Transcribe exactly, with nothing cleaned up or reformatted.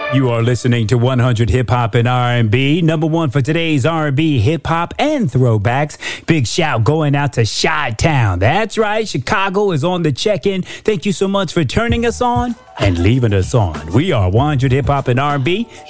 You are listening to one hundred Hip Hop and R and B. Number one for today's R and B, hip hop, and throwbacks. Big shout going out to Chi-Town. That's right, Chicago is on the check-in. Thank you so much for turning us on and leaving us on. We are one hundred Hip Hop and R and B.